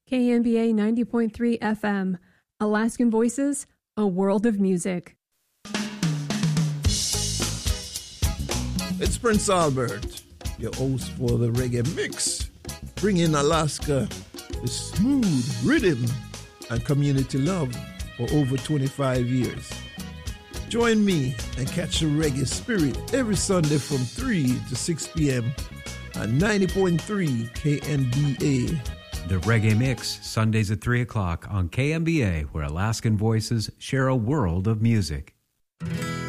KNBA 90.3 FM, Alaskan Voices, a world of music. It's Prince Albert, your host for the Reggae Mix, bringing Alaska with smooth rhythm and community love for over 25 years. Join me and catch the reggae spirit every Sunday from 3 to 6 p.m. on 90.3 KNBA. The Reggae Mix, Sundays at 3 o'clock on KNBA, where Alaskan Voices share a world of music.